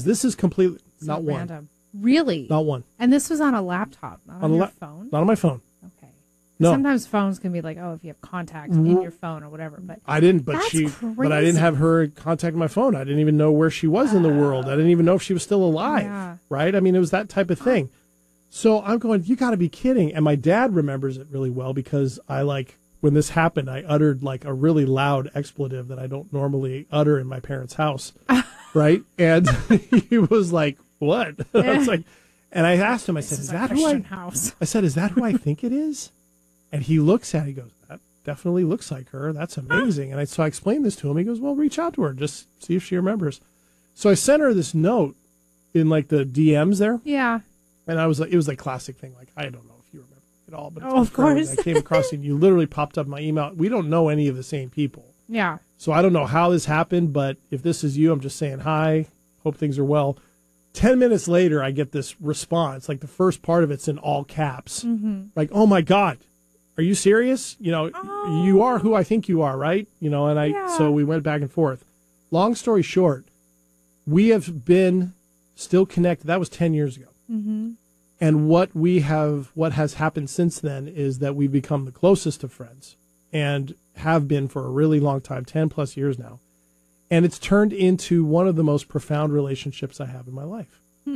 This is completely not one. Random. Really? Not one. And this was on a laptop, not on your phone? Not on my phone. Okay. No. Sometimes phones can be like, oh, if you have contacts in your phone or whatever. But I didn't, but that's but I didn't have her contact my phone. I didn't even know where she was in the world. I didn't even know if she was still alive. Yeah. Right? I mean, it was that type of thing. So I'm going, you got to be kidding. And my dad remembers it really well because when this happened, I uttered like a really loud expletive that I don't normally utter in my parents' house. Right? And he was like, what? I was like, and I asked him, I said, is that who I said, is that who I think it is? And he looks at it, he goes, that definitely looks like her. That's amazing. And so I explained this to him. He goes, well, reach out to her. Just see if she remembers. So I sent her this note in like the DMs there. Yeah. And I was like, it was like classic thing. Like, I don't know if you remember it all, but of course. I came across it and you literally popped up my email. We don't know any of the same people. Yeah. So I don't know how this happened, but if this is you, I'm just saying hi. Hope things are well. 10 minutes later, I get this response. Like the first part of it's in all caps. Mm-hmm. Like, oh my God, are you serious? You know, you are who I think you are, right? You know, and so we went back and forth. Long story short, we have been still connected. That was 10 years ago. Mm-hmm. And what has happened since then is that we've become the closest of friends and have been for a really long time, 10 plus years now. And it's turned into one of the most profound relationships I have in my life.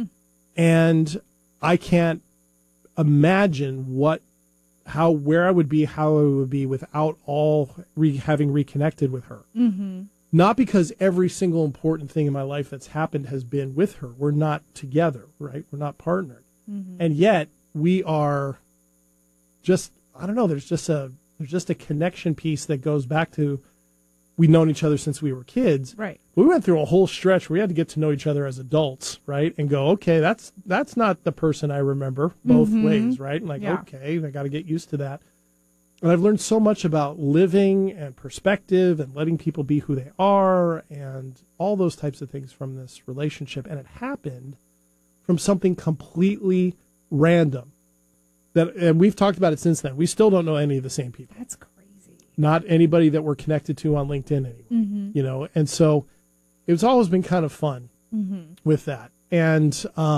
And I can't imagine where I would be, how I would be without having reconnected with her. Mm-hmm. Not because every single important thing in my life that's happened has been with her. We're not together, right? We're not partnered. Mm-hmm. And yet we are just, I don't know, there's just a connection piece that goes back to, we've known each other since we were kids. Right. We went through a whole stretch where we had to get to know each other as adults, right? And go, okay, that's not the person I remember both ways, right? And okay, I got to get used to that. And I've learned so much about living and perspective and letting people be who they are and all those types of things from this relationship. And it happened from something completely random. And we've talked about it since then. We still don't know any of the same people. That's crazy. Not anybody that we're connected to on LinkedIn anymore, you know? And so it's always been kind of fun with that. And,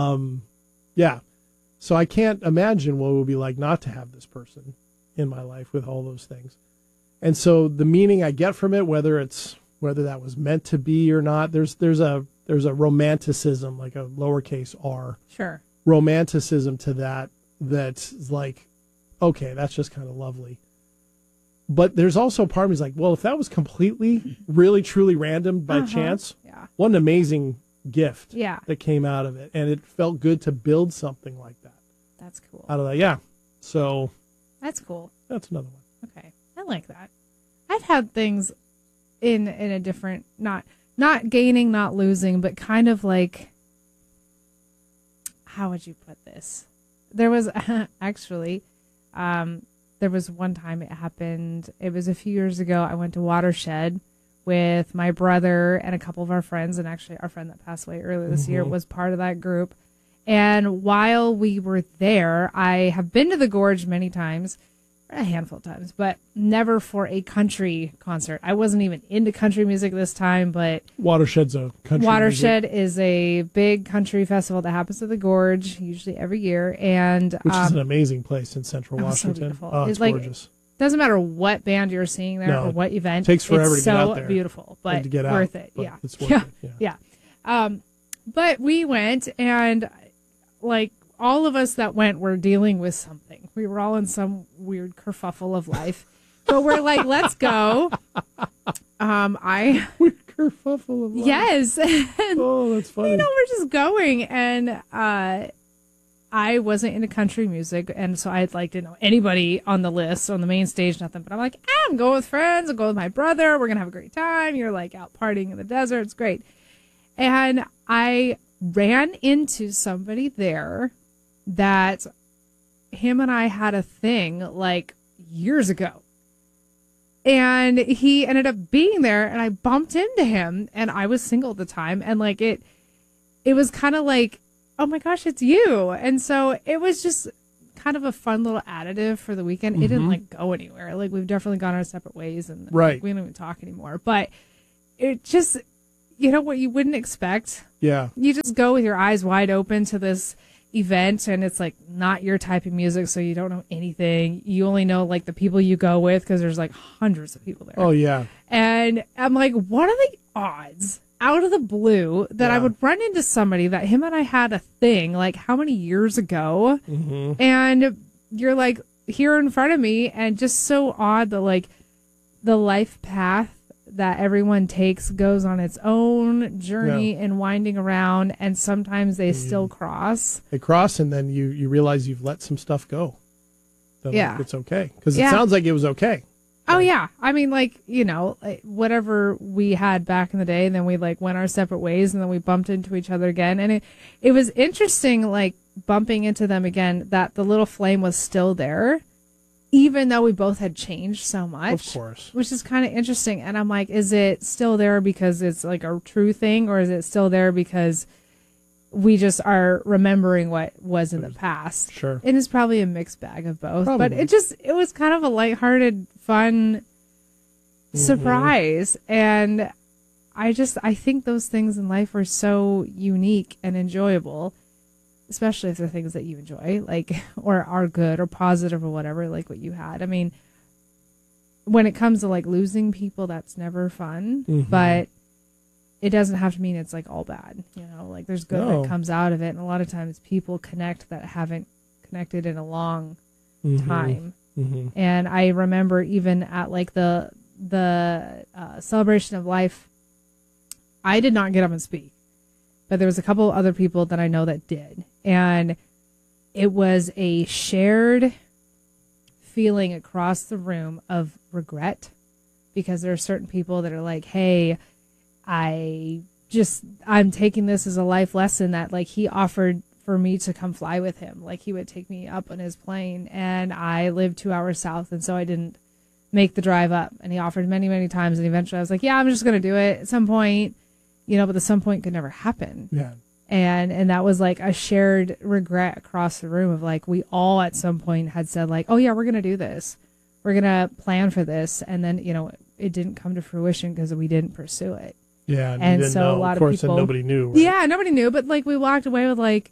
so I can't imagine what it would be like not to have this person in my life with all those things. And so the meaning I get from it, whether that was meant to be or not, there's a romanticism, like a lowercase r. Sure. Romanticism to that's like, okay, that's just kind of lovely. But there's also part of me is like, well, if that was completely, really, truly random by chance, what an amazing gift that came out of it. And it felt good to build something like that. That's cool. Out of that, yeah. So that's cool. That's another one. Okay. I like that. I've had things in a different, not gaining, not losing, but kind of like, how would you put this? There was actually, there was one time it happened. It was a few years ago. I went to Watershed with my brother and a couple of our friends. And actually our friend that passed away earlier this year was part of that group. And while we were there, I have been to the Gorge many times, a handful of times, but never for a country concert. I wasn't even into country music this time, but Watershed's a country Watershed music. is a big country festival that happens at the Gorge, usually every year, and which is an amazing place in Central Washington. So beautiful. Oh, it's gorgeous. Doesn't matter what band you're seeing there or what event. It takes forever it's to get out there. So beautiful, but to get out, worth it. Yeah, it's worth it. Yeah. But we went, and like all of us that went were dealing with something. We were all in some weird kerfuffle of life, but we're like, let's go. Weird kerfuffle of life. Yes. Oh, that's funny. You know, we're just going, and I wasn't into country music, and so I'd like to know anybody on the list on the main stage, nothing. But I'm like, I'm going with friends. I'm going with my brother. We're gonna have a great time. You're like out partying in the desert. It's great. And I ran into somebody there that him and I had a thing like years ago. And he ended up being there, and I bumped into him, and I was single at the time. And like it was kind of like, oh my gosh, it's you. And so it was just kind of a fun little additive for the weekend. It didn't like go anywhere. Like we've definitely gone our separate ways, and like, we don't even talk anymore. But it just, you know, what you wouldn't expect. Yeah. You just go with your eyes wide open to this event, and it's like not your type of music, so you don't know anything. You only know like the people you go with because there's like hundreds of people there. Oh, yeah. And I'm like, what are the odds out of the blue that I would run into somebody that him and I had a thing like how many years ago? Mm-hmm. And you're like here in front of me, and just so odd that like the life path that everyone takes goes on its own journey and winding around, and sometimes they still cross. They cross, and then you realize you've let some stuff go. Then like, it's okay. Because it sounds like it was okay. Oh, yeah. I mean, like, you know, like, whatever we had back in the day, and then we, like, went our separate ways, and then we bumped into each other again. And it was interesting, like, bumping into them again, that the little flame was still there, even though we both had changed so much. Of course. Which is kind of interesting. And I'm like, is it still there because it's, like, a true thing, or is it still there because we just are remembering what was in the past? Sure. It is probably a mixed bag of both. Probably. But it was kind of a lighthearted, fun surprise. And I think those things in life are so unique and enjoyable, especially if they're things that you enjoy, like, or are good or positive or whatever, like what you had. I mean, when it comes to like losing people, that's never fun, but it doesn't have to mean it's like all bad, you know, like there's good that comes out of it. And a lot of times people connect that haven't connected in a long time. Mm-hmm. And I remember even at like the celebration of life, I did not get up and speak, but there was a couple other people that I know that did. And it was a shared feeling across the room of regret, because there are certain people that are like, hey, I'm taking this as a life lesson that like he offered for me to come fly with him. Like he would take me up on his plane, and I live 2 hours south. And so I didn't make the drive up, and he offered many, many times. And eventually I was like, yeah, I'm just going to do it at some point, you know, but the some point could never happen. Yeah. And that was like a shared regret across the room of like, we all at some point had said like, oh yeah, we're going to do this. We're going to plan for this. And then, you know, it didn't come to fruition because we didn't pursue it. Yeah. And so know. a lot of course, of people, and nobody knew. Right? Yeah, nobody knew. But like we walked away with like,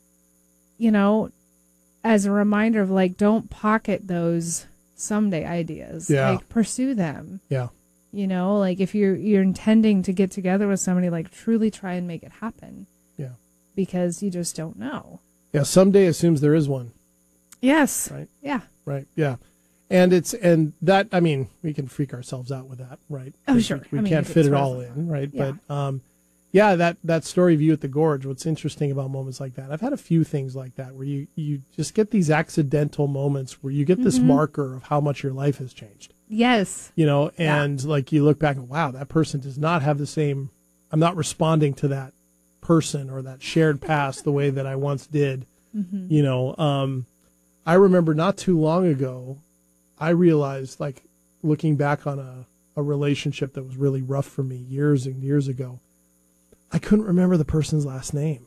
you know, as a reminder of like, don't pocket those someday ideas. Yeah. Like pursue them. Yeah. You know, like if you're intending to get together with somebody, like truly try and make it happen. Yeah. Because you just don't know. Yeah. Someday assumes there is one. Yes. Right. Yeah. Right. Yeah. And that, I mean, we can freak ourselves out with that, right? Oh, sure. We can't fit it all in, right? Yeah. But, yeah, that story of you at the Gorge, what's interesting about moments like that, I've had a few things like that where you just get these accidental moments where you get this marker of how much your life has changed. Yes. You know, and like you look back and wow, that person does not have the same, I'm not responding to that person or that shared past the way that I once did. You know, I remember not too long ago, I realized, like, looking back on a relationship that was really rough for me years and years ago, I couldn't remember the person's last name.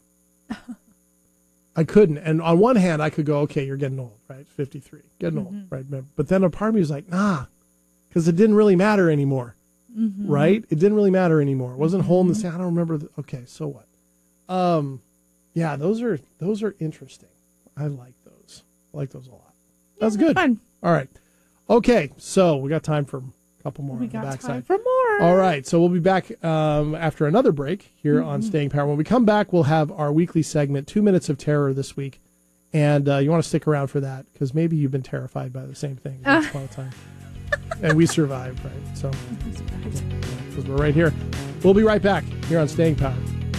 I couldn't. And on one hand, I could go, okay, you're getting old, right? 53, getting old, right? But then a part of me was like, nah, because it didn't really matter anymore, right? It didn't really matter anymore. It wasn't holding the same. I don't remember. Okay, so what? Yeah, those are interesting. I like those. I like those a lot. That's good. Fun. All right. Okay, so we got time for a couple more. We on the got backside. time for more. All right, so we'll be back after another break here on Staying Power. When we come back, we'll have our weekly segment, 2 Minutes of Terror this week. And you want to stick around for that, because maybe you've been terrified by the same thing once upon a time. And we survived, right? So, because we're right here. We'll be right back here on Staying Power.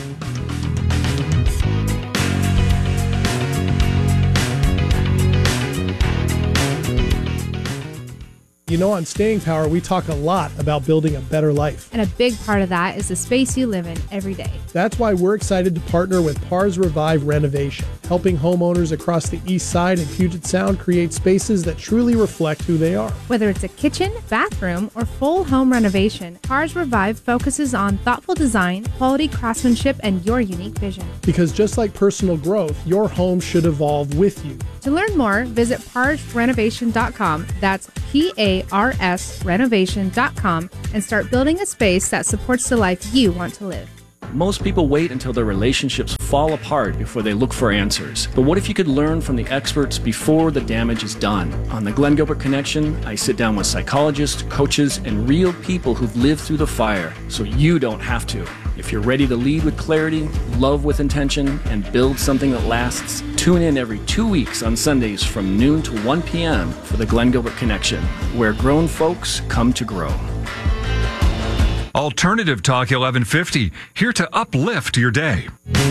You know, on Staying Power, we talk a lot about building a better life. And a big part of that is the space you live in every day. That's why we're excited to partner with Pars Revive Renovation, helping homeowners across the East Side and Puget Sound create spaces that truly reflect who they are. Whether it's a kitchen, bathroom, or full home renovation, Pars Revive focuses on thoughtful design, quality craftsmanship, and your unique vision. Because just like personal growth, your home should evolve with you. To learn more, visit parsrenovation.com. That's PARSrenovation.com and start building a space that supports the life you want to live. Most people wait until their relationships fall apart before they look for answers. But what if you could learn from the experts before the damage is done? On the Glenn Gilbert Connection, I sit down with psychologists, coaches, and real people who've lived through the fire, so you don't have to. If you're ready to lead with clarity, love with intention, and build something that lasts, tune in every 2 weeks on Sundays from noon to 1 p.m. for the Glenn Gilbert Connection, where grown folks come to grow. Alternative Talk 1150, here to uplift your day.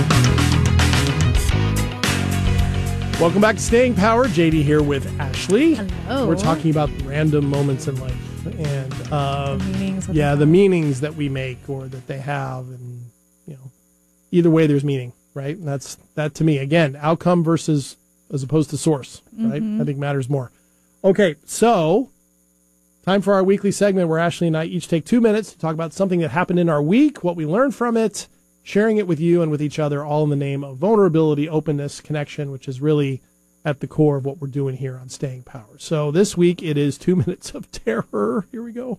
Welcome back to Staying Power. JD here with Ashley. Hello. We're talking about random moments in life and the meanings that we make or that they have, and either way there's meaning, right? And that to me, again, outcome versus as opposed to source, right? I think matters more. Okay, so time for our weekly segment where Ashley and I each take 2 minutes to talk about something that happened in our week, what we learned from it, sharing it with you and with each other, all in the name of vulnerability, openness, connection, which is really at the core of what we're doing here on Staying Power. So this week it is 2 minutes of terror. Here we go.